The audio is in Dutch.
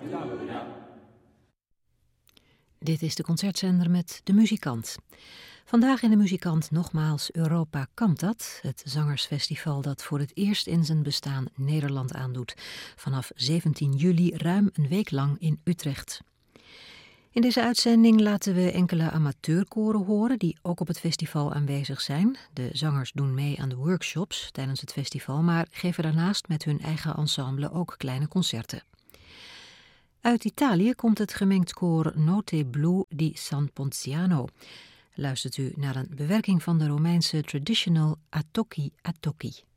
Dit is de concertzender met De Muzikant. Vandaag in De Muzikant nogmaals Europa Cantat, het zangersfestival dat voor het eerst in zijn bestaan Nederland aandoet. Vanaf 17 juli ruim een week lang in Utrecht. In deze uitzending laten we enkele amateurkoren horen die ook op het festival aanwezig zijn. De zangers doen mee aan de workshops tijdens het festival, maar geven daarnaast met hun eigen ensemble ook kleine concerten. Uit Italië komt het gemengd koor Note Blu di San Ponziano. Luistert u naar een bewerking van de Romeinse traditional A Tocchi A Tocchi.